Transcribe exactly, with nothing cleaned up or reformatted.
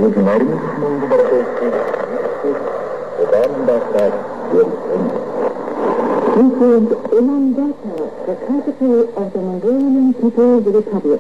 originating from the Bangladesh. This is Ulan Bator, the capital of the Mongolian People's Republic.